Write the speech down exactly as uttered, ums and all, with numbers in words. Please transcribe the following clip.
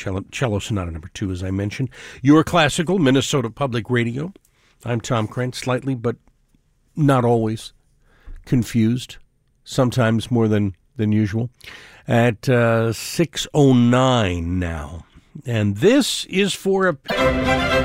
cello, cello Sonata number two, as I mentioned. Your Classical, Minnesota Public Radio. I'm Tom Krantz, slightly, but not always, confused, sometimes more than, than usual, at uh, six oh nine now. And this is for a...